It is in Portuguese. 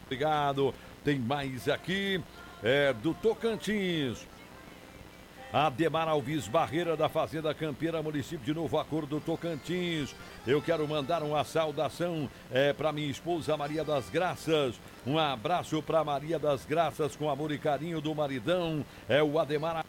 Obrigado. Tem mais aqui, do Tocantins. Ademar Alves Barreira, da Fazenda Campeira, município de Novo Acordo, Tocantins. Eu quero mandar uma saudação para minha esposa Maria das Graças. Um abraço para Maria das Graças, com amor e carinho do maridão. É o Ademar